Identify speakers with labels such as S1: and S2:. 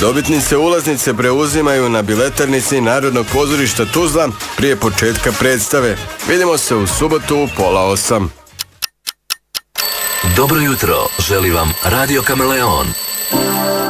S1: Dobitnice ulaznice preuzimaju na biletarnici Narodnog pozorišta Tuzla prije početka predstave. Vidimo se u subotu u 7:30.
S2: Dobro jutro, želi vam Radio Kameleon.